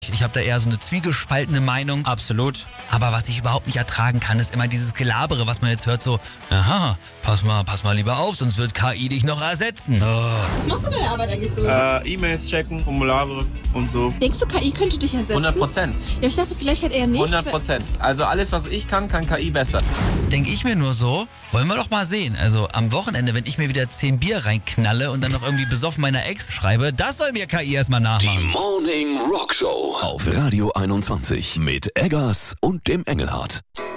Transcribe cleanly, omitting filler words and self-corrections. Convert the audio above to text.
Ich habe da eher so eine zwiegespaltene Meinung. Absolut. Aber was ich überhaupt nicht ertragen kann, ist immer dieses Gelabere, was man jetzt hört, so, aha, pass mal lieber auf, sonst wird KI dich noch ersetzen. Oh. Was machst du bei der Arbeit eigentlich so? E-Mails checken, Formulare und so. Denkst du, KI könnte dich ersetzen? 100%. Ja, ich dachte, vielleicht hat er nicht. 100%. Also alles, was ich kann KI besser. Denke ich mir nur so, wollen wir doch mal sehen. Also am Wochenende, wenn ich mir wieder 10 Bier reinknalle und dann noch irgendwie besoffen meiner Ex schreibe, das soll mir KI erstmal nachmachen. Die Morning Rock Show auf Radio 21 mit Eggers und dem Engelhardt.